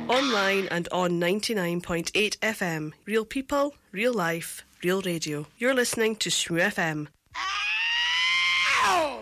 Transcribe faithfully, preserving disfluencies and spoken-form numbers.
Online and on ninety-nine point eight F M. Real people, real life, real radio. You're listening to S M U F M. Ow!